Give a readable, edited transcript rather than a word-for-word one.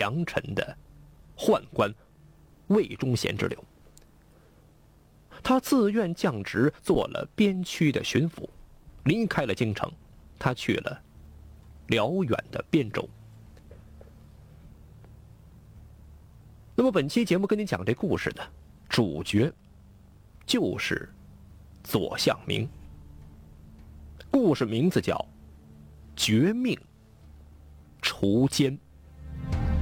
良臣的宦官魏忠贤之流。他自愿降职，做了边区的巡抚，离开了京城，他去了辽远的边州。那么本期节目跟你讲这故事呢，主角就是左相明。故事名字叫《绝命除奸》。